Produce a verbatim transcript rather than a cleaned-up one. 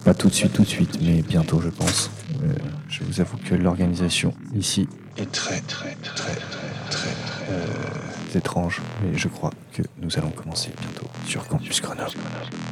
Pas tout de suite, tout de suite, mais bientôt, je pense. Euh, je vous avoue que l'organisation ici est très, très, très, très, très euh, étrange, mais je crois que nous allons commencer bientôt sur Campus Grenoble.